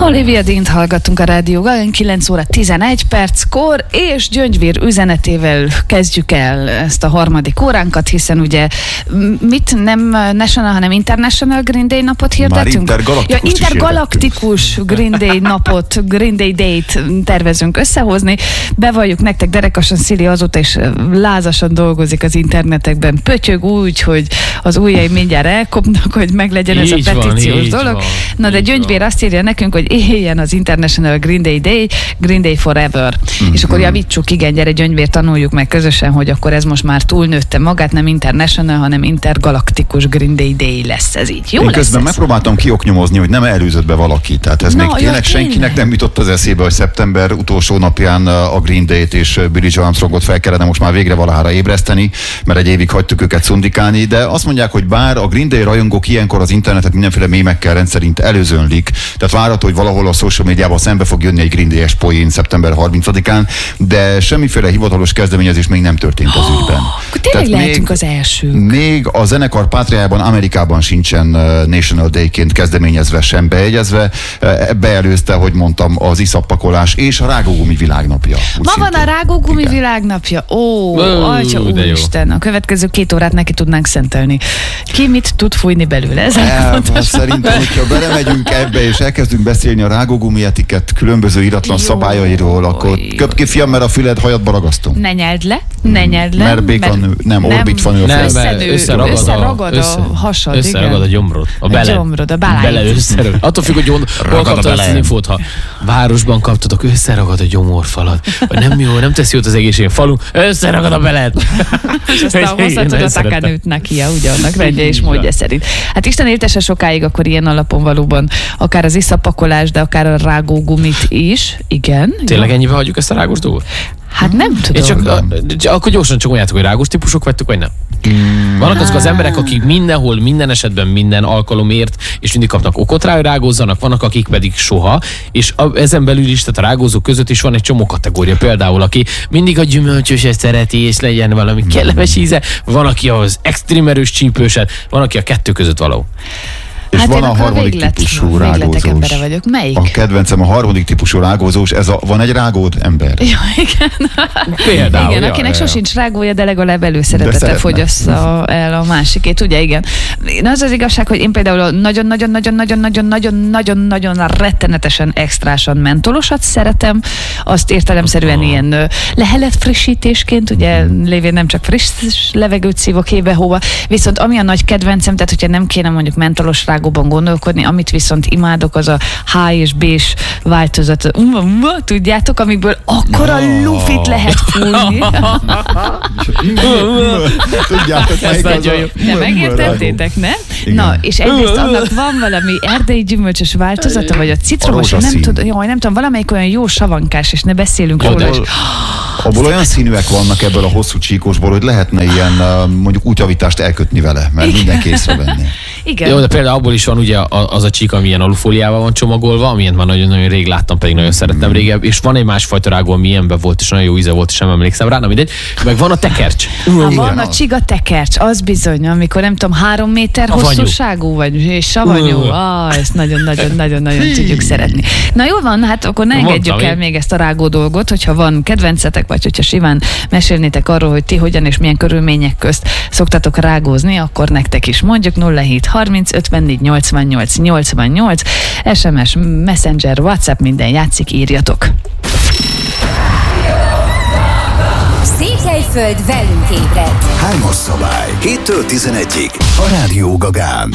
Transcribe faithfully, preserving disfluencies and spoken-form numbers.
Olivia Dean-t hallgattunk a rádióban, kilenc óra tizenegy perckor, és Gyöngyvér üzenetével kezdjük el ezt a harmadik óránkat, hiszen ugye mit nem National, hanem International Green Day napot hirdetünk? Már intergalaktikus, ja, intergalaktikus Green Day napot, Green Day Day-t tervezünk összehozni. Bevalljuk nektek, derekasan Szili azóta is lázasan dolgozik az internetekben, pötyög úgy, hogy az ujjai mindjárt elkopnak, hogy meglegyen ez így a petíciós van, dolog. Van, Na de Gyöngyvér van. Azt írja nekünk, hogy éljen az International Green Day Day, Green Day Forever. Mm-hmm. És akkor javítsuk, igen, gyere Gyöngyvér, tanuljuk meg közösen, hogy akkor ez most már túlnőtte magát, nem International, hanem intergalaktikus Green Day Day lesz ez így. Jó Én lesz közben ez? megpróbáltam kioknyomozni, hogy nem előzött be valaki. Tehát ez Na, még ja, tényleg senkinek tényleg. nem jutott az eszébe, hogy szeptember utolsó napján a Green Day-t és Billie Joe Armstrongot fel kellene most már végre valahára ébreszteni, mert egy évig hagytuk őket szundikálni, de azt mondják, hogy bár a Green Day rajongók ilyenkor az internetet mindenféle mémekkel rendszerint előzönlik, tehát várható, hogy valahol a social médiában szembe fog jönni egy Green Day-es poén szeptember harmincadikán, de semmiféle hivatalos kezdeményezés még nem történt az ügyben. Akkor tényleg Tehát lehetünk még, az elsők. Még a zenekar pátriájában, Amerikában sincsen National Day-ként kezdeményezve, sem beegyezve. Beelőzte, hogy mondtam, az iszappakolás és a rágógumi világnapja. Ma van a rágógumi Igen. világnapja. Ó, Ó, atya de jó. úristen, a következő két órát neki tudnánk szentelni. Ki mit tud fújni belőle? Ez El, szerintem, hogyha belemegyünk ebbe és elkezdünk beszélni a rágógumi etikett különböző iratlan Jó. szabályairól, akkor köp ki, fiam, mert a füled hajadba ragasztom. Ne nyeld le, ne nyeld le. Mert békanő, nem, orbit van ő a Nem, füled. mert Összenő, összeragad, összeragad a, össze, hasad, összeragad igen. a gyomrod. A A bele, gyomrod, a belány. bele összeragad. Attól függ, hogy hol Ragad a kaptad azt az bele. infót, ha városban kaptatok, összeragad a gyomorfalad. Vagy nem jó, nem teszi jót az egészség. Falu, összeragad a beled. És aztán Igen, hozhatod nagyon a szeretem. takanőt neki, ja, ugye annak rendje és Így módja van. szerint. Hát Isten éltesse sokáig akkor ilyen alapon valóban, akár az iszapakolás, de akár a rágógumit is. Igen. Tényleg ennyivel hagyjuk ezt a rágós dolgot? Hát nem tudom. Én csak, a, csak, akkor gyorsan csak mondjátok, hogy rágós típusok vagytok, vagy nem? Vannak azok az emberek, akik mindenhol, minden esetben, minden alkalomért, és mindig kapnak okot rá, hogy rágózzanak, vannak, akik pedig soha, és a, ezen belül is, tehát a rágózók között is van egy csomó kategória, például, aki mindig a gyümölcsöset szereti, és legyen valami kellemes íze, van, aki az extrém erős csípőset, van, aki a kettő között való. És Hát van én a akkor harmadik véglet- típusú végletek rágózós. embere vagyok. Melyik? A kedvencem a harmadik típusú rágózós, ez a, van egy rágód ember. Ja, igen. Például. Igen, ja, akinek ja, ja. sosincs rágója, de legalább előszeretete szeretne. fogyassza el a másikét, ugye, igen. Na, az az igazság, hogy én például nagyon-nagyon-nagyon-nagyon-nagyon-nagyon-nagyon-nagyon rettenetesen extrásan mentolosat szeretem, azt értelemszerűen ilyen ö, lehelet frissítésként, ugye, lévén nem csak friss levegőt szívok ébe-hóba, viszont ami a nagy kedvencem, tehát hogyha nem kéne mondjuk mentolos rágóban gondolkodni, amit viszont imádok, az a H és B-s változat, um, um, tudjátok, amikből akkora Ah. lufit lehet fújni. Tudjátok, melyik az nagyon jó. a... De megértettétek, nem? Igen. Na, és egyrészt annak van valami erdei gyümölcsös változata, vagy a citromos, A nem rózsaszín. tudom, jaj, nem tudom, valamelyik olyan jó savankás, és ne beszélünk Jó, róla. de- és- Abból olyan színűek vannak ebből a hosszú csíkosból, hogy lehetne ilyen uh, mondjuk útjavítást elkötni vele, mert mindenki észrevenni. Igen. Jó, de például abból is van ugye a- az a csík, ami ilyen alufóliával van csomagolva, amilyen már nagyon-nagyon rég láttam, pedig nagyon szerettem régebb, és van egy másfajta rágó, ami ilyenben volt, és nagyon jó íze volt, és nem emlékszem rá, na mindegy. Meg van a tekercs. Ha van a az. csiga tekercs, az bizony, amikor nem tudom, három méter Savanyú. hosszúságú vagy, és savanyú. Ú. Ah, ezt nagyon-nagyon-nagyon-nagyon tudjuk szeretni. Na jó van, hát akkor ne Mondtam engedjük én. el még ezt a rágó dolgot, hogyha van kedvencetek, vagy hogyha Siván mesélnétek arról, hogy ti hogyan és milyen körülmények közt szoktatok rágózni, akkor nektek is mondjuk nulla hét harminc ötvennégy nyolcvannyolc nyolcvannyolc, es em es, Messenger, WhatsApp, minden játszik, írjatok. Székelyföld velünk ébred. Hármas szabály. héttől tizenegyig. A Rádió Gagán.